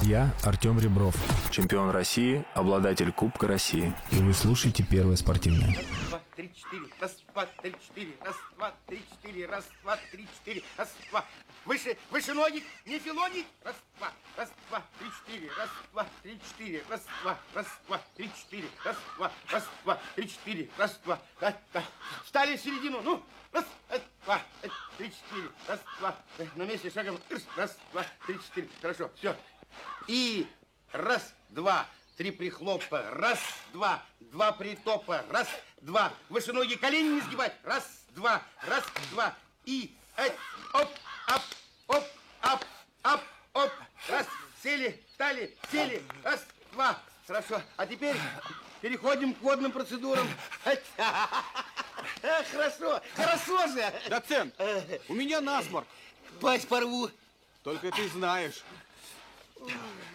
Я Артем Ребров. Чемпион России, обладатель Кубка России. И вы слушаете Первое спортивное. Раз, два, три, четыре. Раз, два, три, четыре. Раз, два, три, четыре. Раз, два, три, четыре. Раз, два. Выше ноги, не филонить. Раз, два, три, четыре. Раз, два, три, четыре. Раз, два, три, четыре. Раз, два, три, четыре. Раз, два. Встали в середину. Ну, раз, два, три, четыре. Раз, два. На месте шагом. Раз, два, три, четыре. Хорошо, все. И раз, два, три прихлопа. Раз, два притопа. Раз, два. Выше ноги, колени не сгибать. Раз, два. И оп, ап, оп, ап, ап, оп. Раз, сели, встали, сели. Раз, два. Хорошо. А теперь переходим к водным процедурам. Хорошо же. Доцент, у меня насморк. Пасть порву. Только ты знаешь.